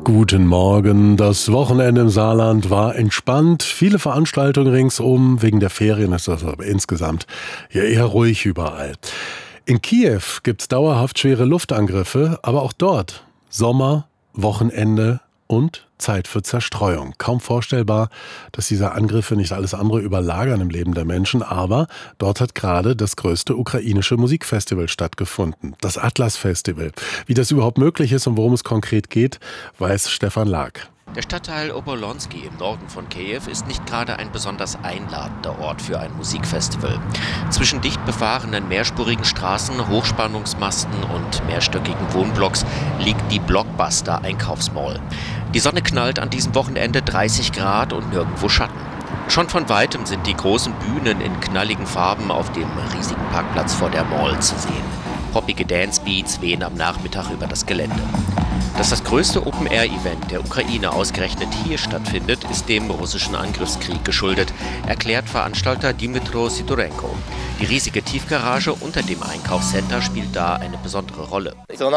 Guten Morgen. Das Wochenende im Saarland war entspannt. Viele Veranstaltungen ringsum. Wegen der Ferien ist das aber insgesamt ja eher ruhig überall. In Kiew gibt's dauerhaft schwere Luftangriffe, aber auch dort Sommer, Wochenende und Zeit für Zerstreuung. Kaum vorstellbar, dass diese Angriffe nicht alles andere überlagern im Leben der Menschen, aber dort hat gerade das größte ukrainische Musikfestival stattgefunden, das Atlas-Festival. Wie das überhaupt möglich ist und worum es konkret geht, weiß Stefan Lag. Der Stadtteil Obolonsky im Norden von Kiew ist nicht gerade ein besonders einladender Ort für ein Musikfestival. Zwischen dicht befahrenen mehrspurigen Straßen, Hochspannungsmasten und mehrstöckigen Wohnblocks liegt die Blockbuster-Einkaufsmall. Die Sonne knallt an diesem Wochenende 30 Grad und nirgendwo Schatten. Schon von Weitem sind die großen Bühnen in knalligen Farben auf dem riesigen Parkplatz vor der Mall zu sehen. Poppige Dancebeats wehen am Nachmittag über das Gelände. Dass das größte Open-Air-Event der Ukraine ausgerechnet hier stattfindet, ist dem russischen Angriffskrieg geschuldet, erklärt Veranstalter Dmytro Sidorenko. Die riesige Tiefgarage unter dem Einkaufscenter spielt da eine besondere Rolle.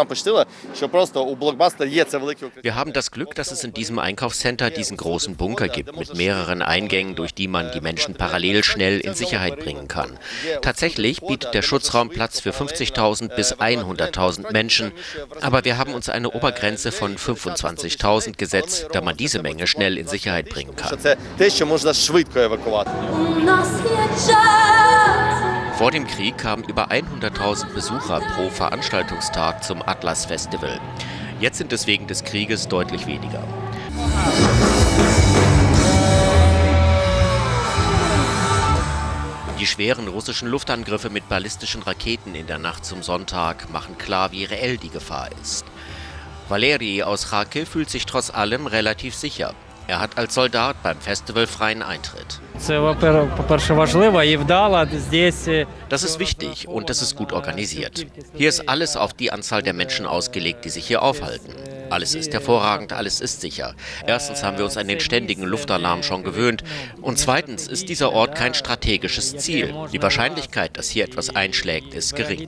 Wir haben das Glück, dass es in diesem Einkaufscenter diesen großen Bunker gibt, mit mehreren Eingängen, durch die man die Menschen parallel schnell in Sicherheit bringen kann. Tatsächlich bietet der Schutzraum Platz für 50.000 bis 100.000 Menschen, aber wir haben uns eine Obergrenze von 25.000 gesetzt, da man diese Menge schnell in Sicherheit bringen kann. Vor dem Krieg kamen über 100.000 Besucher pro Veranstaltungstag zum Atlas-Festival. Jetzt sind es wegen des Krieges deutlich weniger. Die schweren russischen Luftangriffe mit ballistischen Raketen in der Nacht zum Sonntag machen klar, wie reell die Gefahr ist. Valeri aus Kharkiv fühlt sich trotz allem relativ sicher. Er hat als Soldat beim Festival freien Eintritt. Das ist wichtig und das ist gut organisiert. Hier ist alles auf die Anzahl der Menschen ausgelegt, die sich hier aufhalten. Alles ist hervorragend, alles ist sicher. Erstens haben wir uns an den ständigen Luftalarm schon gewöhnt. Und zweitens ist dieser Ort kein strategisches Ziel. Die Wahrscheinlichkeit, dass hier etwas einschlägt, ist gering.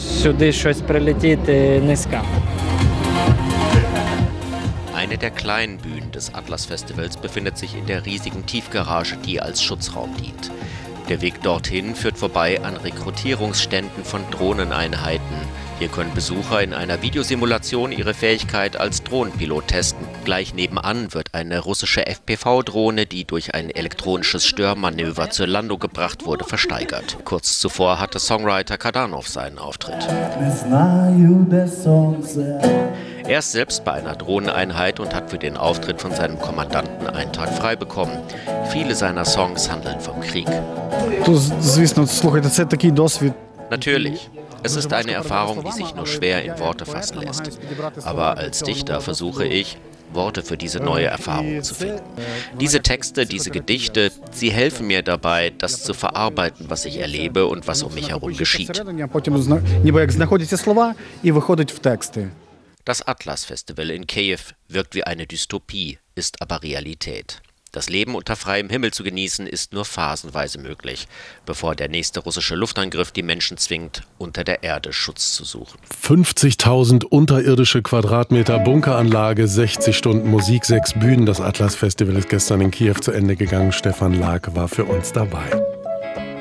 Eine der kleinen Bühnen des Atlas-Festivals befindet sich in der riesigen Tiefgarage, die als Schutzraum dient. Der Weg dorthin führt vorbei an Rekrutierungsständen von Drohneneinheiten. Hier können Besucher in einer Videosimulation ihre Fähigkeit als Drohnenpilot testen. Gleich nebenan wird eine russische FPV-Drohne, die durch ein elektronisches Störmanöver zur Landung gebracht wurde, versteigert. Kurz zuvor hatte Songwriter Kadanov seinen Auftritt. Er ist selbst bei einer Drohneneinheit und hat für den Auftritt von seinem Kommandanten einen Tag frei bekommen. Viele seiner Songs handeln vom Krieg. Natürlich. Es ist eine Erfahrung, die sich nur schwer in Worte fassen lässt. Aber als Dichter versuche ich, Worte für diese neue Erfahrung zu finden. Diese Texte, diese Gedichte, sie helfen mir dabei, das zu verarbeiten, was ich erlebe und was um mich herum geschieht. Das Atlas-Festival in Kiew wirkt wie eine Dystopie, ist aber Realität. Das Leben unter freiem Himmel zu genießen, ist nur phasenweise möglich, bevor der nächste russische Luftangriff die Menschen zwingt, unter der Erde Schutz zu suchen. 50.000 unterirdische Quadratmeter Bunkeranlage, 60 Stunden Musik, 6 Bühnen. Das Atlas-Festival ist gestern in Kiew zu Ende gegangen. Stefan Lag war für uns dabei.